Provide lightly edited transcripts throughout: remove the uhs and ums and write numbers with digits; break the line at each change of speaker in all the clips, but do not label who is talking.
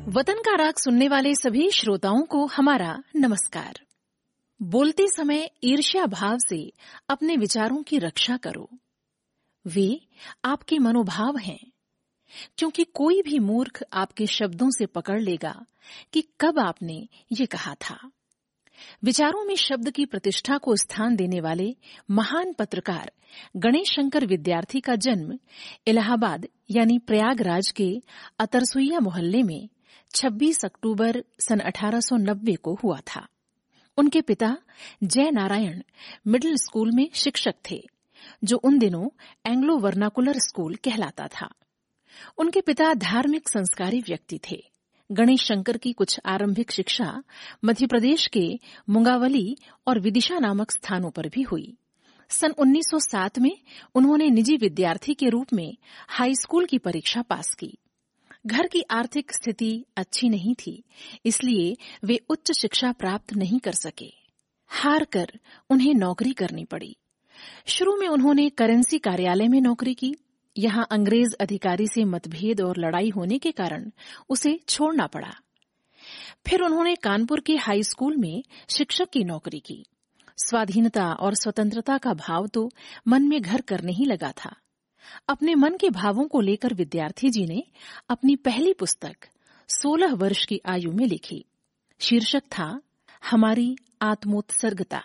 वतन का राग सुनने वाले सभी श्रोताओं को हमारा नमस्कार। बोलते समय ईर्ष्या भाव से अपने विचारों की रक्षा करो। वे आपके मनोभाव हैं, क्योंकि कोई भी मूर्ख आपके शब्दों से पकड़ लेगा कि कब आपने ये कहा था। विचारों में शब्द की प्रतिष्ठा को स्थान देने वाले महान पत्रकार गणेश शंकर विद्यार्थी का जन्म इलाहाबाद यानी प्रयागराज के अतरसुईया मोहल्ले में 26 अक्टूबर सन 1890 को हुआ था। उनके पिता जय नारायण मिडिल स्कूल में शिक्षक थे, जो उन दिनों एंग्लो वर्नाकुलर स्कूल कहलाता था। उनके पिता धार्मिक संस्कारी व्यक्ति थे। गणेश शंकर की कुछ आरंभिक शिक्षा मध्य प्रदेश के मुंगावली और विदिशा नामक स्थानों पर भी हुई। सन 1907 में उन्होंने निजी विद्यार्थी के रूप में हाई स्कूल की परीक्षा पास की। घर की आर्थिक स्थिति अच्छी नहीं थी, इसलिए वे उच्च शिक्षा प्राप्त नहीं कर सके। हार कर उन्हें नौकरी करनी पड़ी। शुरू में उन्होंने करेंसी कार्यालय में नौकरी की। यहाँ अंग्रेज अधिकारी से मतभेद और लड़ाई होने के कारण उसे छोड़ना पड़ा। फिर उन्होंने कानपुर के हाई स्कूल में शिक्षक की नौकरी की। स्वाधीनता और स्वतंत्रता का भाव तो मन में घर करने ही लगा था। अपने मन के भावों को लेकर विद्यार्थी जी ने अपनी पहली पुस्तक 16 वर्ष की आयु में लिखी। शीर्षक था हमारी आत्मोत्सर्गता।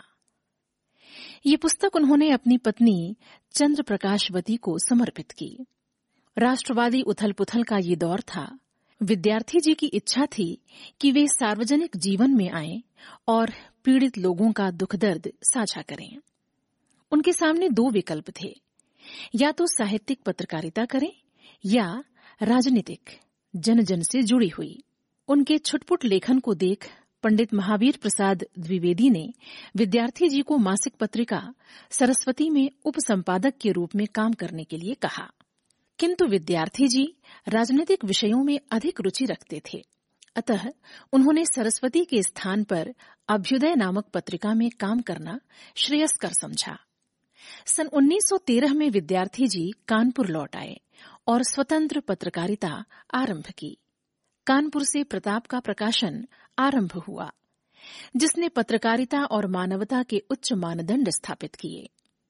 ये पुस्तक उन्होंने अपनी पत्नी चंद्र प्रकाशवती को समर्पित की। राष्ट्रवादी उथल-पुथल का ये दौर था। विद्यार्थी जी की इच्छा थी कि वे सार्वजनिक जीवन में आएं और पीड़ित लोगों का दुख दर्द साझा करें। उनके सामने दो विकल्प थे, या तो साहित्यिक पत्रकारिता करें या राजनीतिक, जन जन से जुड़ी हुई। उनके छुटपुट लेखन को देख पंडित महावीर प्रसाद द्विवेदी ने विद्यार्थी जी को मासिक पत्रिका सरस्वती में उप संपादक के रूप में काम करने के लिए कहा, किंतु विद्यार्थी जी राजनीतिक विषयों में अधिक रुचि रखते थे। अतः उन्होंने सरस्वती के स्थान पर अभ्युदय नामक पत्रिका में काम करना श्रेयस्कर समझा। सन 1913 में विद्यार्थी जी कानपुर लौट आए और स्वतंत्र पत्रकारिता आरंभ की। कानपुर से प्रताप का प्रकाशन आरंभ हुआ, जिसने पत्रकारिता और मानवता के उच्च मानदंड स्थापित किए।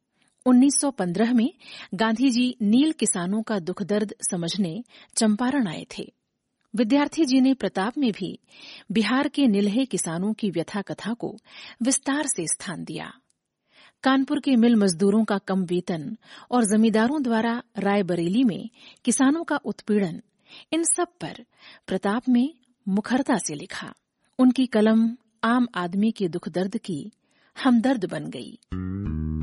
1915 में गांधी जी नील किसानों का दुख दर्द समझने चंपारण आए थे। विद्यार्थी जी ने प्रताप में भी बिहार के निलहे किसानों की व्यथा कथा को विस्तार से स्थान दिया। कानपुर के मिल मजदूरों का कम वेतन और जमींदारों द्वारा रायबरेली में किसानों का उत्पीड़न, इन सब पर प्रताप में मुखरता से लिखा। उनकी कलम आम आदमी के दुख दर्द की हमदर्द बन गई।